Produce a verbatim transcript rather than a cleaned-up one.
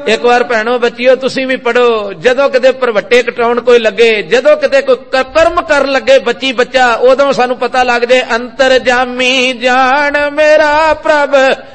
एक बार भैणों बच्चियों तुसी भी पढ़ो, जदों किते परवट्टे कटाउण कोई लगे, जदों किते कोई कर्म कर लगे बच्ची बच्चा, उदों सानू पता लग जाए अंतरजामी जान मेरा प्रभ